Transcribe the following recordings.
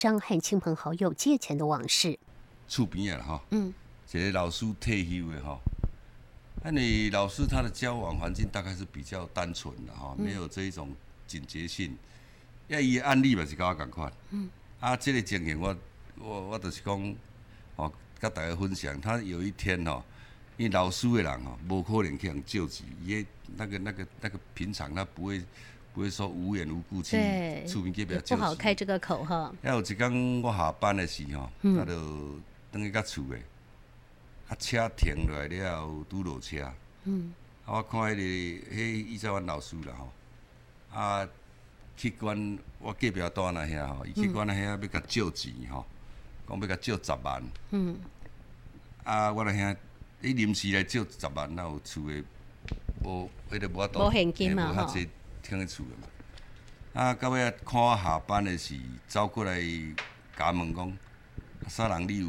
张和亲朋好友借钱的往事。 厝边啊哈，一个老师退休的哈，那你老师他的交往环境大概是比较单纯的哈，没有这一种警觉性。伊的案例嘛是跟我同款，这个情形我就是讲，跟大家分享，他有一天因为老师的人无可能去人救济，伊那个平常他不会说无缘无故去厝边去不要救济， 不好开这个口哈。 有一天我下班的时候，他就转去到厝的，车停落来了后拄落车，我看迄在阮老师啦去管我隔壁单那遐伊去管那遐要甲借钱讲要甲借10万，我那遐伊临时来借10万，哪有厝的无法度， 无现金嘛无遐济听去厝的嘛。到尾看我下班的时，走过来甲问讲，啥人你有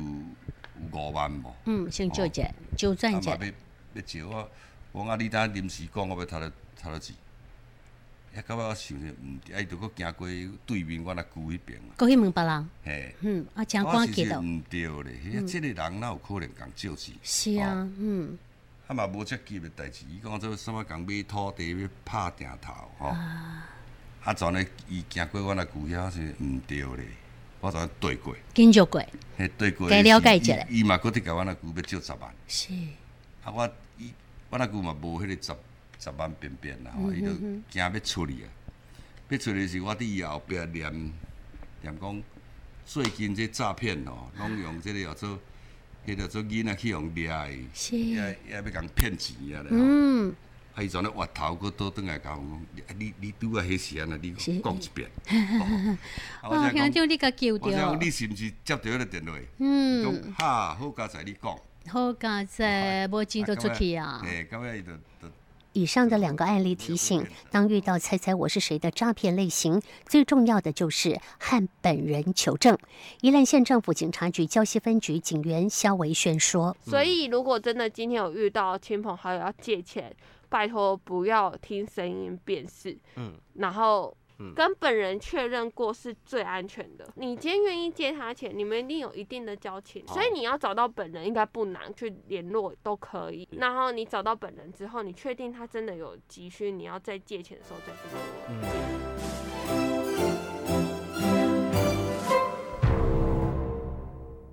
5万无？ 先借者，周转者。 要借我你等临时讲，我要偷了钱。到尾我想着毋对，著搁行过对面我那旧迄边嘛。 搁去问别人。 嘿。 真赶急哦。 毋对咧，即个人哪有可能共借钱？ 是啊， 嘛无遮急的代志，伊讲做啥物共买土地要拍定头全咧伊行过我那旧遐是毋对咧，我全对过。 紧就过。 嘿，对过。 该了解一下。 伊嘛搁伫甲我那旧要借10万。 是。 我那旧嘛无迄个10万边边啦，伊就惊要出去啊！要出去时，我伫伊后壁念讲，最近这诈骗拢用这个叫做，迄叫做囡仔去用掠的，也要共骗钱啊咧。伊全咧挖头，佫倒转来甲我讲，你拄啊迄时安尼，你讲一遍。 乡长你甲救着。 我讲你是毋是接到迄个电话？讲哈，好佳哉你讲。 好佳哉，无钱就出去啊！ 到尾伊就。 以上的2个案例提醒，当遇到猜猜我是谁的诈骗类型，最重要的就是和本人求证。宜兰县政府警察局礁溪分局警员肖维轩说：“ 所以如果真的今天有遇到亲朋好友要借钱，拜托不要听声音辨识，然后跟本人确认过是最安全的。你今天愿意借他钱，你们一定有一定的交情，所以你要找到本人应该不难，去联络都可以。然后你找到本人之后，你确定他真的有急需，你要再借钱的时候再去联络。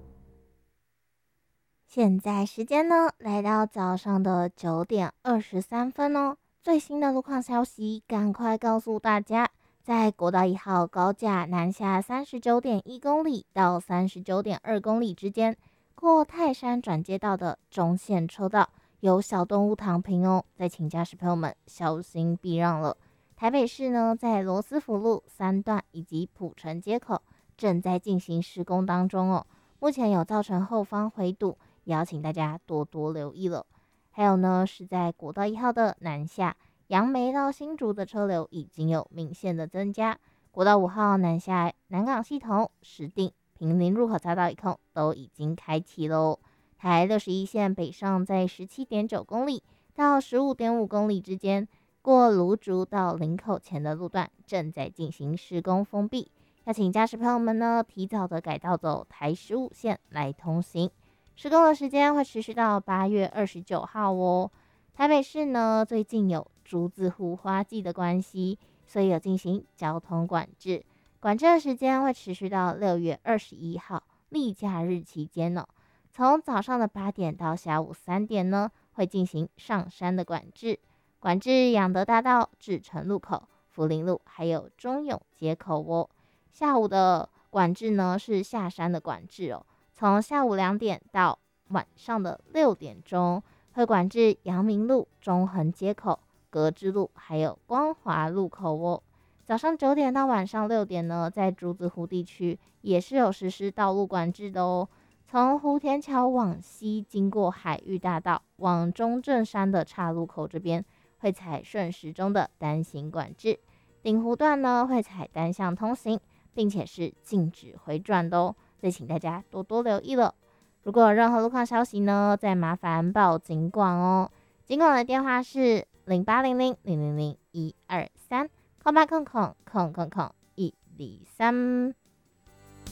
现在时间呢，来到早上的9点23分哦。最新的路况消息，赶快告诉大家。在国道1号高架南下39.1公里到39.2公里之间，过泰山转接道的中线车道有小动物躺平哦，再请驾驶朋友们小心避让了。台北市呢，在罗斯福路3段以及埔城街口正在进行施工当中哦，目前有造成后方回堵，也要请大家多多留意了。还有呢，是在国道1号的南下杨梅到新竹的车流已经有明显的增加，国道5号南下南港系统、石碇、平林入口匝道一控都已经开启喽。台61线北上在17.9公里到15.5公里之间，过芦竹到林口前的路段正在进行施工封闭，要请驾驶朋友们呢提早的改道走台15线来通行。施工的时间会持续到8月29号哦。台北市呢，最近有竹子湖花季的关系，所以有进行交通管制。管制的时间会持续到6月21号例假日期间哦。从早上的8点到下午3点呢，会进行上山的管制，管制仰德大道、至诚路口、福林路还有中永街口哦。下午的管制呢是下山的管制哦，从下午2点到晚上的6点钟。会管制阳明路、中横街口、格致路还有光华路口哦。早上9点到晚上6点呢，在竹子湖地区也是有实施道路管制的哦。从湖田桥往西，经过海域大道往中正山的岔路口这边，会采顺时钟的单行管制。顶湖段呢会采单向通行，并且是禁止回转的哦，所以请大家多多留意了。如果有任何路况消息呢，再麻烦报警广哦。警广的电话是0800000123，空800000123。